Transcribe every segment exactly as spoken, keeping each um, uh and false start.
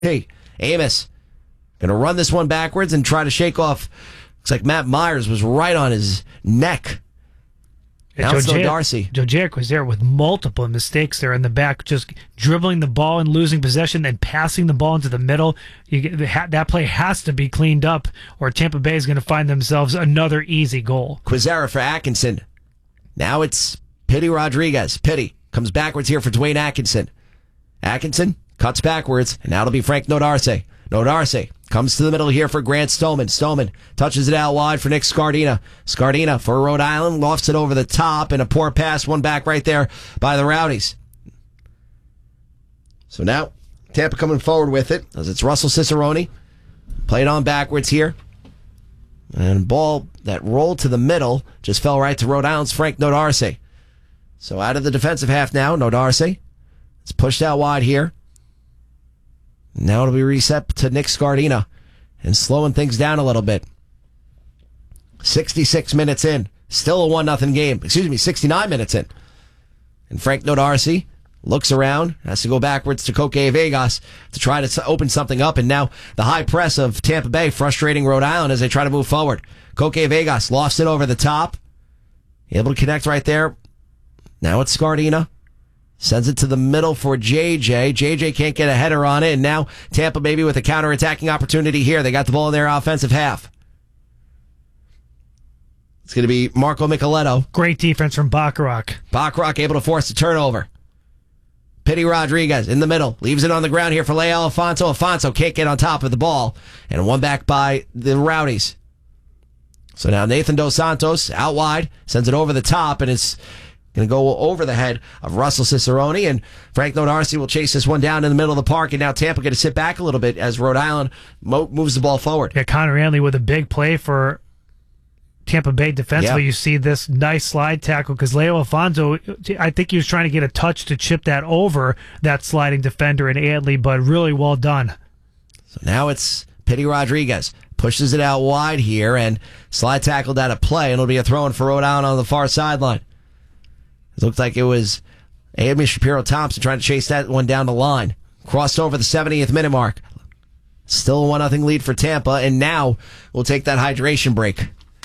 Hey, Amos, going to run this one backwards and try to shake off. Looks like Matt Myers was right on his neck. Now it's no Darcy. Joe Jarek was there with multiple mistakes there in the back, just dribbling the ball and losing possession, then passing the ball into the middle. You get, that play has to be cleaned up, or Tampa Bay is going to find themselves another easy goal. Quizera for Atkinson. Now it's Pity Rodriguez. Pity comes backwards here for Dwayne Atkinson. Atkinson cuts backwards, and now it'll be Frank Nodarce. Nodarce comes to the middle here for Grant Stoneman. Stoneman touches it out wide for Nick Scardina. Scardina for Rhode Island, lofts it over the top, and a poor pass, one back right there by the Rowdies. So now, Tampa coming forward with it, as it's Russell Cicerone. Played on backwards here. And ball that rolled to the middle just fell right to Rhode Island's Frank Nodarce. So out of the defensive half now, Nodarce. It's pushed out wide here. Now it'll be reset to Nick Scardina and slowing things down a little bit. sixty-six minutes in. Still a one nothing game. Excuse me, sixty-nine minutes in. And Frank Nodarce looks around, has to go backwards to Koke Vegas to try to open something up. And now the high press of Tampa Bay frustrating Rhode Island as they try to move forward. Koke Vegas lofts it over the top. Able to connect right there. Now it's Scardina. Sends it to the middle for J J. J J can't get a header on it, and now Tampa maybe with a counter-attacking opportunity here. They got the ball in their offensive half. It's going to be Marco Micheletto. Great defense from Bacharach. Bacharach able to force the turnover. Pity Rodriguez in the middle. Leaves it on the ground here for Leo Alfonso. Alfonso can't get on top of the ball, and one back by the Rowdies. So now Nathan Dos Santos out wide, sends it over the top, and it's going to go over the head of Russell Cicerone, and Frank Nodarce will chase this one down in the middle of the park, and now Tampa going to sit back a little bit as Rhode Island mo- moves the ball forward. Yeah, Connor Anley with a big play for Tampa Bay defensively. Yeah. You see this nice slide tackle because Leo Alfonso, I think he was trying to get a touch to chip that over that sliding defender in Anley, but really well done. So now it's Pity Rodriguez. Pushes it out wide here, and slide tackled out of play, and it'll be a throw-in for Rhode Island on the far sideline. It looked like it was Amy Shapiro-Thompson trying to chase that one down the line. Crossed over the seventieth minute mark. Still a one nothing lead for Tampa, and now we'll take that hydration break.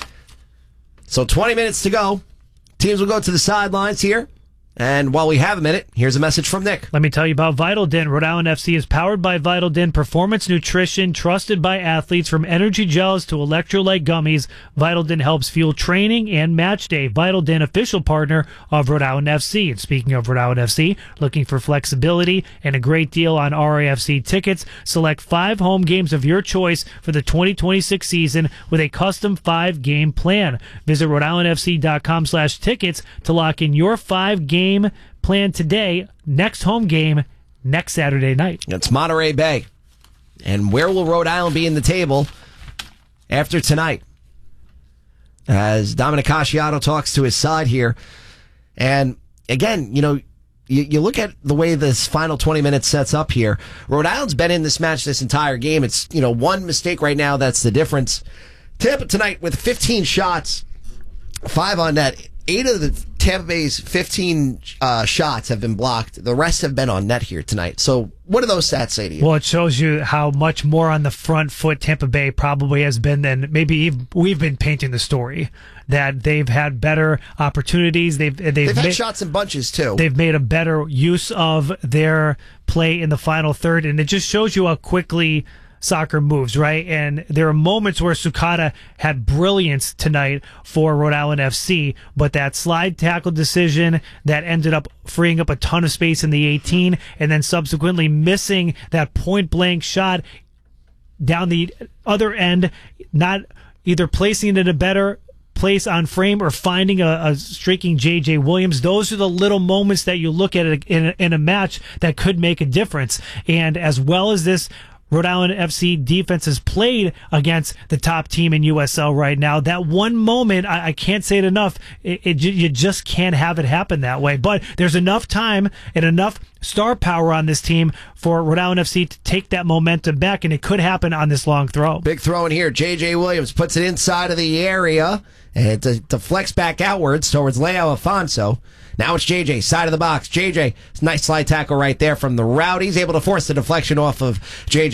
So twenty minutes to go. Teams will go to the sidelines here. And while we have a minute, here's a message from Nick. Let me tell you about Vital Den. Rhode Island F C is powered by Vital Den Performance Nutrition, trusted by athletes. From energy gels to electrolyte gummies, Vital Den helps fuel training and match day. Vital Den, official partner of Rhode Island F C. And speaking of Rhode Island F C, looking for flexibility and a great deal on R A F C tickets, select five home games of your choice for the twenty twenty-six season with a custom five-game plan. Visit Rhode Island F C dot com slash tickets to lock in your five-game plan today. Next home game next Saturday night. It's Monterey Bay. And where will Rhode Island be in the table after tonight? As Dominic Casciato talks to his side here. And again, you know, you, you look at the way this final twenty minutes sets up here. Rhode Island's been in this match this entire game. It's, you know, one mistake right now that's the difference. Tampa tonight with fifteen shots, five on net. Eight of the Tampa Bay's fifteen uh, shots have been blocked. The rest have been on net here tonight. So what do those stats say to you? Well, it shows you how much more on the front foot Tampa Bay probably has been than maybe we've been painting the story. That they've had better opportunities. They've they've, they've had made, shots in bunches too. They've made a better use of their play in the final third, and it just shows you how quickly soccer moves, right? And there are moments where Sukata had brilliance tonight for Rhode Island F C, but that slide tackle decision that ended up freeing up a ton of space in the eighteen, and then subsequently missing that point-blank shot down the other end, not either placing it in a better place on frame or finding a, a streaking J J Williams. Those are the little moments that you look at in a, in a match that could make a difference. And as well as this Rhode Island F C defense has played against the top team in U S L right now. That one moment, I, I can't say it enough, it, it, you just can't have it happen that way. But there's enough time and enough star power on this team for Rhode Island F C to take that momentum back, and it could happen on this long throw. Big throw in here. J J Williams puts it inside of the area, and it de- deflects back outwards towards Leo Afonso. Now it's J J, side of the box. J J, nice slide tackle right there from the route. He's able to force the deflection off of J J.